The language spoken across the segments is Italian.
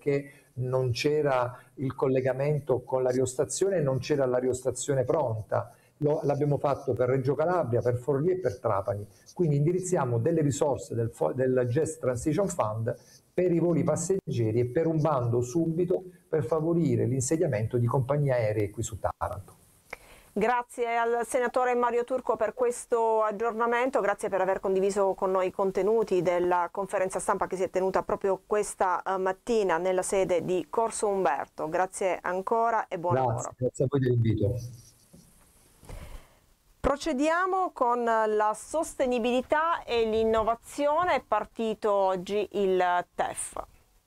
perché non c'era il collegamento con l'aerostazione e non c'era l'aerostazione pronta. L'abbiamo fatto per Reggio Calabria, per Forlì e per Trapani. Quindi indirizziamo delle risorse del Just Transition Fund per i voli passeggeri e per un bando subito per favorire l'insediamento di compagnie aeree qui su Taranto. Grazie al senatore Mario Turco per questo aggiornamento, grazie per aver condiviso con noi i contenuti della conferenza stampa che si è tenuta proprio questa mattina nella sede di Corso Umberto. Grazie ancora e buon lavoro. Grazie a voi dell'invito. Procediamo con la sostenibilità e l'innovazione. È partito oggi il TEF.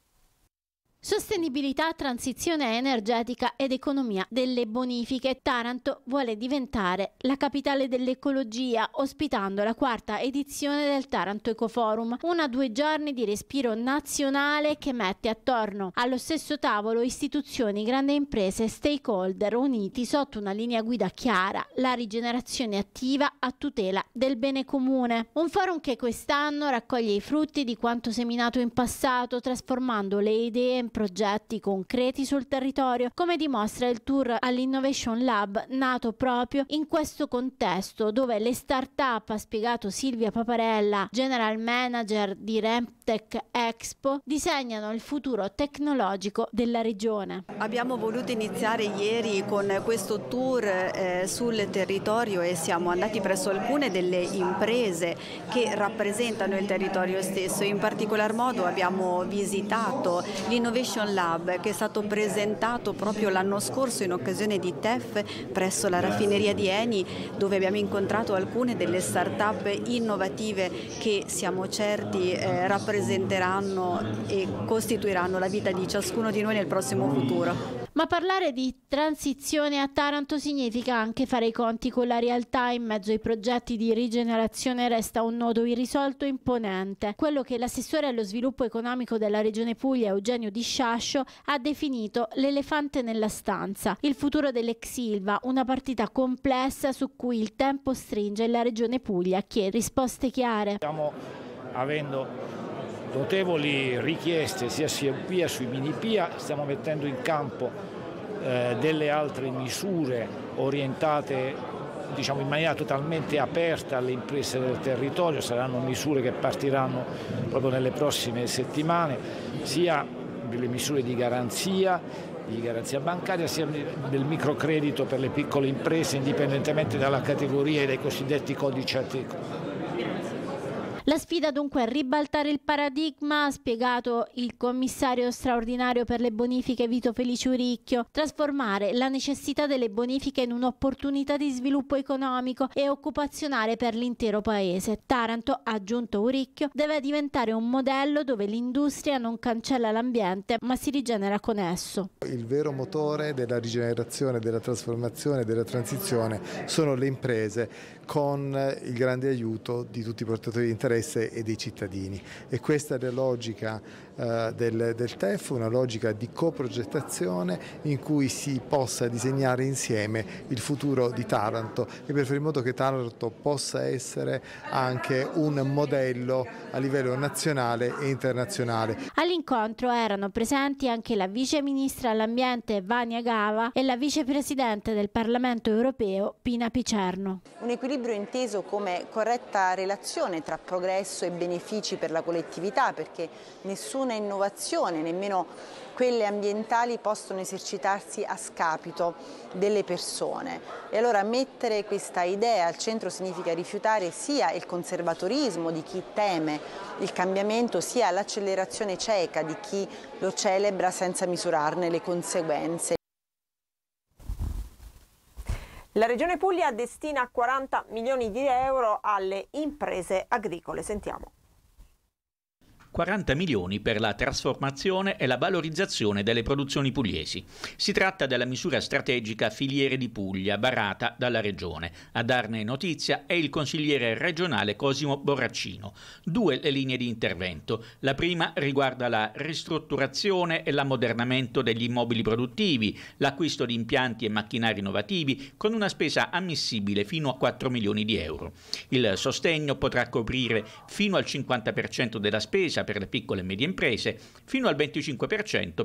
Sostenibilità, transizione energetica ed economia delle bonifiche. Taranto vuole diventare la capitale dell'ecologia, ospitando la 4ª edizione del Taranto Ecoforum, una 2 giorni di respiro nazionale che mette attorno allo stesso tavolo istituzioni, grandi imprese e stakeholder uniti sotto una linea guida chiara: la rigenerazione attiva a tutela del bene comune. Un forum che quest'anno raccoglie i frutti di quanto seminato in passato, trasformando le idee in progetti concreti sul territorio, come dimostra il tour all'Innovation Lab, nato proprio in questo contesto, dove le start-up, ha spiegato Silvia Paparella, general manager di Remtech Expo, disegnano il futuro tecnologico della regione. Abbiamo voluto iniziare ieri con questo tour sul territorio e siamo andati presso alcune delle imprese che rappresentano il territorio stesso. In particolar modo abbiamo visitato l'Innovation Lab, che è stato presentato proprio l'anno scorso in occasione di TEF presso la raffineria di Eni, dove abbiamo incontrato alcune delle start-up innovative che siamo certi rappresenteranno e costituiranno la vita di ciascuno di noi nel prossimo futuro. Ma parlare di transizione a Taranto significa anche fare i conti con la realtà. In mezzo ai progetti di rigenerazione resta un nodo irrisolto e imponente, quello che l'assessore allo sviluppo economico della Regione Puglia, Eugenio Di Sciascio, ha definito l'elefante nella stanza: il futuro dell'ex Ilva, una partita complessa su cui il tempo stringe e la Regione Puglia chiede risposte chiare. Stiamo avendo notevoli richieste sia sui mini PIA, stiamo mettendo in campo delle altre misure orientate in maniera totalmente aperta alle imprese del territorio. Saranno misure che partiranno proprio nelle prossime settimane, sia delle misure di garanzia bancaria, sia del microcredito per le piccole imprese indipendentemente dalla categoria e dai cosiddetti codici Ateco. La sfida dunque è ribaltare il paradigma, ha spiegato il commissario straordinario per le bonifiche Vito Felice Uricchio, trasformare la necessità delle bonifiche in un'opportunità di sviluppo economico e occupazionale per l'intero paese. Taranto, ha aggiunto Uricchio, deve diventare un modello dove l'industria non cancella l'ambiente ma si rigenera con esso. Il vero motore della rigenerazione, della trasformazione, della transizione sono le imprese, con il grande aiuto di tutti i portatori di interesse e dei cittadini. E questa è la logica del TEF, una logica di coprogettazione in cui si possa disegnare insieme il futuro di Taranto e per fare in modo che Taranto possa essere anche un modello a livello nazionale e internazionale. All'incontro erano presenti anche la vice ministra all'ambiente Vania Gava e la vicepresidente del Parlamento europeo Pina Picerno. Un equilibrio inteso come corretta relazione tra progresso e benefici per la collettività, perché nessuna innovazione, nemmeno quelle ambientali, possono esercitarsi a scapito delle persone. E allora mettere questa idea al centro significa rifiutare sia il conservatorismo di chi teme il cambiamento, sia l'accelerazione cieca di chi lo celebra senza misurarne le conseguenze. La Regione Puglia destina 40 milioni di euro alle imprese agricole. Sentiamo. 40 milioni per la trasformazione e la valorizzazione delle produzioni pugliesi. Si tratta della misura strategica Filiere di Puglia, varata dalla Regione. A darne notizia è il consigliere regionale Cosimo Borraccino. 2 le linee di intervento. La prima riguarda la ristrutturazione e l'ammodernamento degli immobili produttivi, l'acquisto di impianti e macchinari innovativi con una spesa ammissibile fino a 4 milioni di euro. Il sostegno potrà coprire fino al 50% della spesa per le piccole e medie imprese, fino al 25%